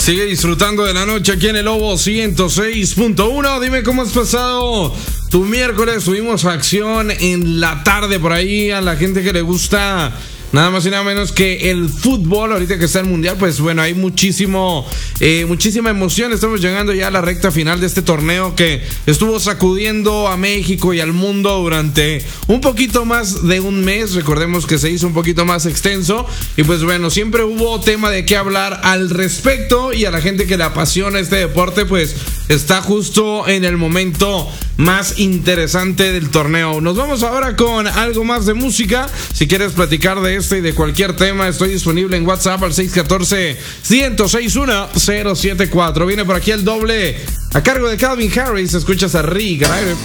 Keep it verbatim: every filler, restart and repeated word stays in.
Sigue disfrutando de la noche aquí en el Lobo ciento seis punto uno. Dime cómo has pasado tu miércoles. Tuvimos acción en la tarde por ahí. A la gente que le gusta nada más y nada menos que el fútbol, ahorita que está el mundial, pues bueno, hay muchísimo, eh, muchísima emoción. Estamos llegando ya a la recta final de este torneo que estuvo sacudiendo a México y al mundo durante un poquito más de un mes. Recordemos que se hizo un poquito más extenso y pues bueno, siempre hubo tema de qué hablar al respecto, y a la gente que le apasiona este deporte pues está justo en el momento más interesante del torneo. Nos vamos ahora con algo más de música. Si quieres platicar de este y de cualquier tema, estoy disponible en WhatsApp al seis uno cuatro, uno seis uno, cero siete cuatro. Viene por aquí el doble a cargo de Calvin Harris. Escuchas a Rick al aire.